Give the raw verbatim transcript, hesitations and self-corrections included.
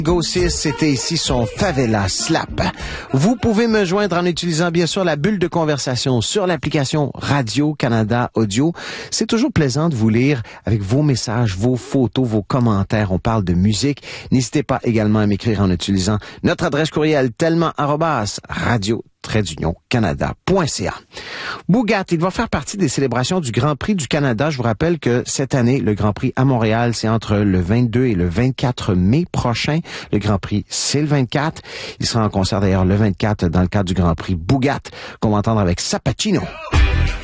Go six, c'était ici son Favela Slap. Vous pouvez me joindre en utilisant bien sûr la bulle de conversation sur l'application Radio-Canada Audio. C'est toujours plaisant de vous lire avec vos messages, vos photos, vos commentaires. On parle de musique. N'hésitez pas également à m'écrire en utilisant notre adresse courriel tellement arobase radio trait d'union canada point c a. Boogat, il va faire partie des célébrations du Grand Prix du Canada. Je vous rappelle que cette année, le Grand Prix à Montréal, c'est entre le vingt-deux et le vingt-quatre mai prochain. Le Grand Prix, c'est le vingt-quatre. Il sera en concert d'ailleurs le vingt-quatre dans le cadre du Grand Prix Boogat, qu'on va entendre avec Sapacino.